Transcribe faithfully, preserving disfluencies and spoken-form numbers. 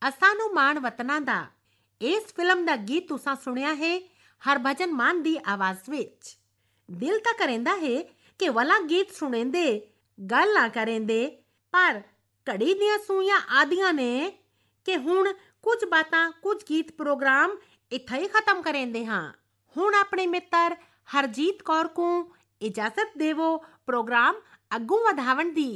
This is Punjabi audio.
ਅਸਾਂ ਨੂੰ ਮਾਣ ਵਤਨਾਂ ਦਾ। ਇਸ ਫਿਲਮ ਦਾ ਗੀਤ ਤੁਸਾਂ ਸੁਣਿਆ ਹੈ ਹਰਭਜਨ ਮਾਨ ਦੀ ਆਵਾਜ਼ ਵਿੱਚ। ਦਿਲ ਤਾਂ ਕਰੇਂਦਾ ਹੈ ਕਿ ਵਾਲਾ ਗੀਤ ਸੁਣੇਂਦੇ ਗੱਲ ਨਾ ਕਰੇਂਦੇ, ਪਰ ਘੜੀ ਦੀਆਂ ਸੂਈਆਂ ਆਦੀਆਂ ਨੇ ਕਿ ਹੁਣ ਕੁਝ ਬਾਤਾਂ ਕੁਝ ਗੀਤ ਪ੍ਰੋਗਰਾਮ ਇੱਥੇ ਹੀ ਖਤਮ ਕਰੇਂਦੇ ਹਾਂ। ਹੁਣ ਆਪਣੇ ਮਿੱਤਰ ਹਰਜੀਤ ਕੌਰ ਨੂੰ ਇਜਾਜ਼ਤ ਦੇਵੋ ਪ੍ਰੋਗਰਾਮ ਅੱਗੋਂ ਵਧਾਵਣ ਦੀ।